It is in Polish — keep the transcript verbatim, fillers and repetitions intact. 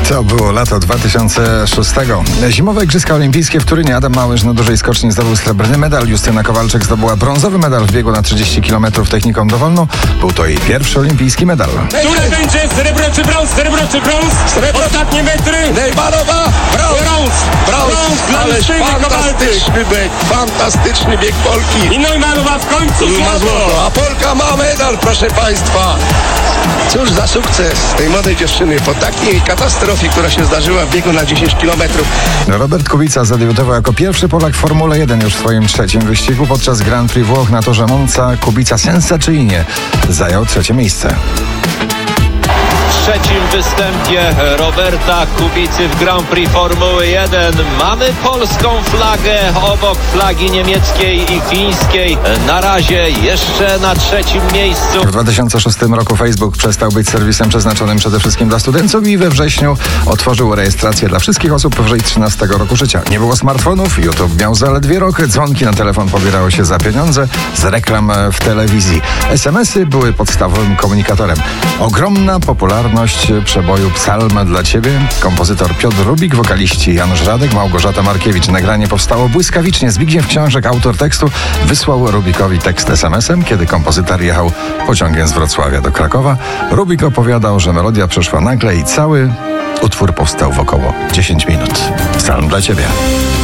To było lato dwa tysiące szóstego. Zimowe Igrzyska Olimpijskie w Turynie. Adam Małysz na dużej skoczni zdobył srebrny medal. Justyna Kowalczyk zdobyła brązowy medal w biegu na trzydzieści kilometrów techniką dowolną. Był to jej pierwszy olimpijski medal. Które będzie srebro czy brąz, srebro czy brąz? Srebro. Ostatnie metry. Nejbalowa, brąz. Brąz. Brąz, Brąz. ależ fantastyczny bieg, fantastyczny bieg Polki. I Neumannowa w końcu Ma złoto, a Polka ma medal, proszę Państwa. Cóż za sukces tej młodej dziewczyny po takiej katastrofie, która się zdarzyła w biegu na dziesięć kilometrów. Robert Kubica zadebiutował jako pierwszy Polak w Formule jeden już w swoim trzecim wyścigu. Podczas Grand Prix Włoch na torze Monza Kubica sensacyjnie zajął trzecie miejsce. W trzecim występie Roberta Kubicy w Grand Prix Formuły jeden mamy polską flagę obok flagi niemieckiej i fińskiej. Na razie jeszcze na trzecim miejscu. W dwa tysiące szóstym roku Facebook przestał być serwisem przeznaczonym przede wszystkim dla studentów i we wrześniu otworzył rejestrację dla wszystkich osób powyżej trzynastego roku życia. Nie było smartfonów, YouTube miał zaledwie rok, dzwonki na telefon pobierało się za pieniądze z reklam w telewizji. es em esy były podstawowym komunikatorem. Ogromna popularność przeboju Psalm dla Ciebie. Kompozytor Piotr Rubik, wokaliści Janusz Radek, Małgorzata Markiewicz. Nagranie powstało błyskawicznie. Zbigniew Książek, autor tekstu, wysłał Rubikowi tekst es em esem, kiedy kompozytor jechał pociągiem z Wrocławia do Krakowa. Rubik opowiadał, że melodia przeszła nagle i cały utwór powstał w około dziesięć minut. Psalm dla Ciebie.